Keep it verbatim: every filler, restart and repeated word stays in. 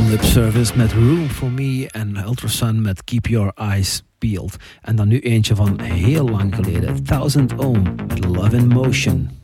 Lip Service met Room For Me en Ultrasun met Keep Your Eyes Peeled. En dan nu eentje van heel lang geleden, Thousand Ohm met Love in Motion.